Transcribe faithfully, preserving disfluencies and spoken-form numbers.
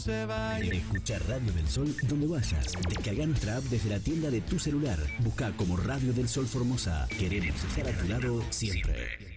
se vaya. Escucha Radio del Sol donde vayas. Descarga nuestra app desde la tienda de tu celular. Busca como Radio del Sol Formosa. Queremos estar a tu lado siempre.